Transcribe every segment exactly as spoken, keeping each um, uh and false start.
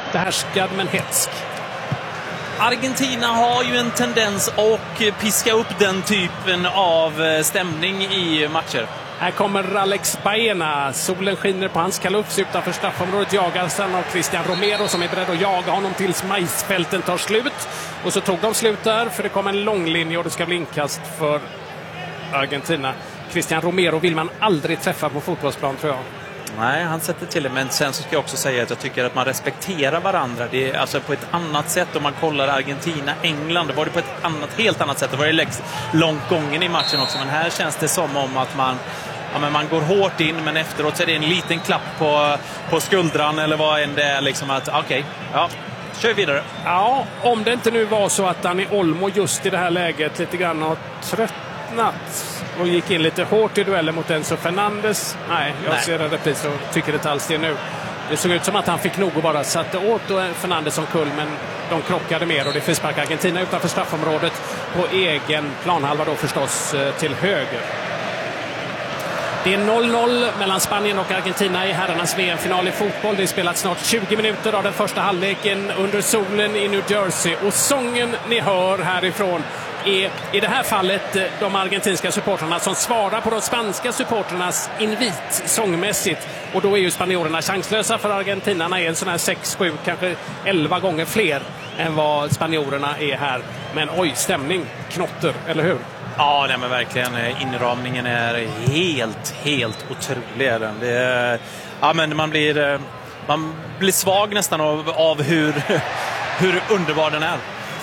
behärskad men hetsk. Argentina har ju en tendens att piska upp den typen av stämning i matcher. Här kommer Alex Baena. Solen skiner på hans kalufs utanför straffområdet. Jagar sen av Christian Romero som är beredd att jaga honom tills majsfälten tar slut. Och så tog de slut där för det kom en lång linje och det ska bli inkast för Argentina. Christian Romero vill man aldrig träffa på fotbollsplan, tror jag. Nej, han sätter till det. Men sen så ska jag också säga att jag tycker att man respekterar varandra. Det är alltså på ett annat sätt om man kollar Argentina, England. Det var det på ett annat, helt annat sätt. Det var ju långt gången i matchen också. Men här känns det som om att man, ja, men man går hårt in. Men efteråt så är det en liten klapp på, på skuldran eller vad än det är. Liksom att okej, okay, ja, kör vidare. Ja, om det inte nu var så att Dani Olmo just i det här läget lite grann har trött och gick in lite hårt i duellen mot Enzo Fernandes. Nej, jag Nej. ser en repris och tycker det alls det nu. Det såg ut som att han fick nog och bara satte åt och Fernandes som kull, men de krockade mer och det frispark Argentina utanför straffområdet på egen planhalva då förstås till höger. Det är noll noll mellan Spanien och Argentina i herrarnas V M-final i fotboll. Det är spelat snart tjugo minuter av den första halvleken under solen i New Jersey. Och sången ni hör härifrån är i det här fallet de argentinska supportrarna som svarar på de spanska supportrarnas invit sångmässigt. Och då är ju spanjorerna chanslösa, för argentinarna är en sån här sex, sju, kanske elva gånger fler än vad spanjorerna är här. Men oj, stämning, knotter, eller hur? Ja, nej, men verkligen. Inramningen är helt, helt otrolig. Det är, ja, men man blir, man blir svag nästan av, av hur, hur underbar den är.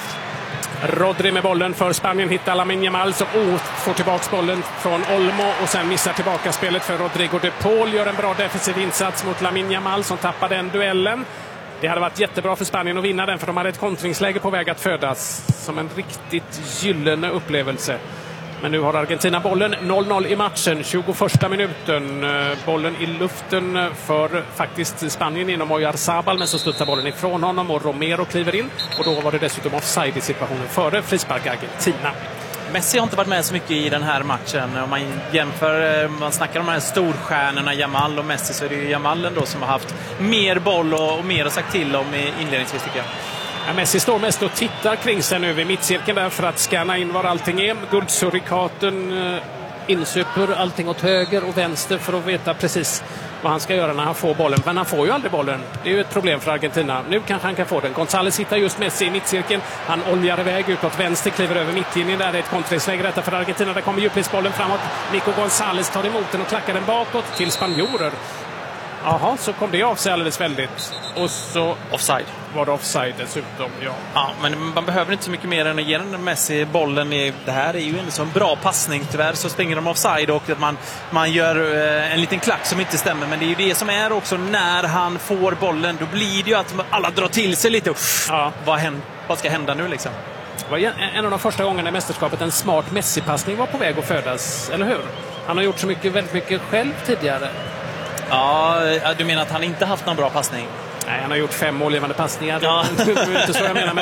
Rodri med bollen för Spanien, hittar Lamine Yamal som oh, får tillbaka bollen från Olmo och sen missar tillbaka spelet för Rodrigo de Paul. Gör en bra defensiv insats mot Lamine Yamal som tappar den duellen. Det hade varit jättebra för Spanien att vinna den, för de hade ett kontringsläge på väg att födas som en riktigt gyllene upplevelse. Men nu har Argentina bollen, noll noll i matchen, tjugoförsta minuten. Bollen i luften för faktiskt Spanien inom Oyarzabal, men så studsar bollen ifrån honom och Romero kliver in. Och då var det dessutom offside i situationen före frispark Argentina. Messi har inte varit med så mycket i den här matchen. Om man jämför, man snackar om de här storstjärnorna Yamal och Messi, så är det ju Yamal ändå som har haft mer boll och, och mer att sagt till om inledningsvis, tycker jag. Ja, Messi står mest och tittar kring sig nu vid mittcirkeln där för att scanna in var allting är. Guldsurikaten eh, insuper allting åt höger och vänster för att veta precis vad han ska göra när han får bollen. Men han får ju aldrig bollen. Det är ju ett problem för Argentina. Nu kanske han kan få den. González hittar just Messi i mittcirkeln. Han oljar iväg utåt vänster, kliver över mittlinjen. Där är ett kontringsläge detta för Argentina. Där kommer djupledsbollen framåt. Nico González tar emot den och klackar den bakåt till spanjorer. Jaha, så kom det av sig alldeles väldigt. Och så offside. Var det offside dessutom, ja. Ja, men man behöver inte så mycket mer än att ge den Messi bollen. I, det här är ju en sån bra passning. Tyvärr så springer de offside och att man, man gör eh, en liten klack som inte stämmer. Men det är ju det som är också när han får bollen. Då blir det ju att alla drar till sig lite. Uff, ja. vad, händer, vad ska hända nu liksom? Det var en av de första gångerna i mästerskapet en smart Messi-passning var på väg att födas, eller hur? Han har gjort så mycket, väldigt mycket själv tidigare. Ja, du menar att han inte haft någon bra passning? Nej, han har gjort fem målgivande passningar. Ja. Det är inte så jag menar. Men